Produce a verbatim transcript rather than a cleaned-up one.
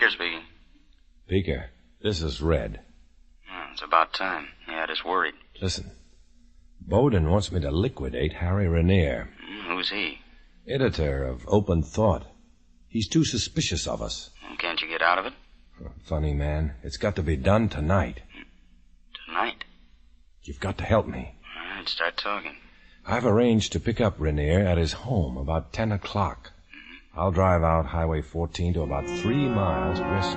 Beaker speaking. Beaker, this is Red. Oh, it's about time. He had us worried. Listen, Bowden wants me to liquidate Harry Raniere. Mm, who's he? Editor of Open Thought. He's too suspicious of us. Well, can't you get out of it? Funny, man. It's got to be done tonight. Tonight? You've got to help me. All right, start talking. I've arranged to pick up Raniere at his home about ten o'clock. Mm-hmm. I'll drive out Highway fourteen to about three miles west